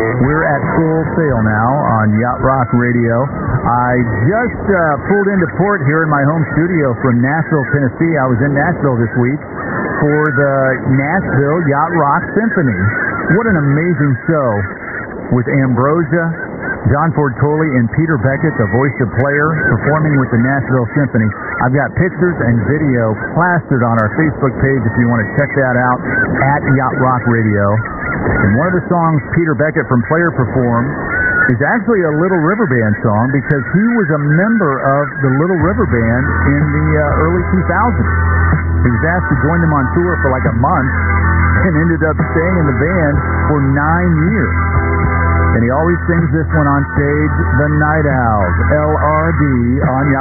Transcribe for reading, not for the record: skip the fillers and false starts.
We're at Full Sail now on Yacht Rock Radio. I just pulled into port here in my home studio from Nashville, Tennessee. I was in Nashville this week for the Nashville Yacht Rock Symphony. What an amazing show with Ambrosia, John Ford Coley, and Peter Beckett, the voice of Player, performing with the Nashville Symphony. I've got pictures and video plastered on our Facebook page if you want to check that out, at Yacht Rock Radio. And one of the songs Peter Beckett from Player performed is actually a Little River Band song because he was a member of the Little River Band in the early 2000s. He was asked to join them on tour for like a month and ended up staying in the band for 9 years. And he always sings this one on stage, The Night Owls, LRD, on